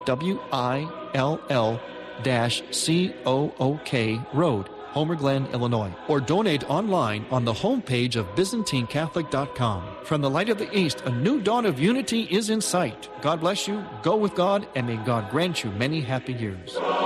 WILL-COOK Road, Homer Glen, Illinois, or donate online on the homepage of ByzantineCatholic.com. From the light of the East, a new dawn of unity is in sight. God bless you, go with God, and may God grant you many happy years.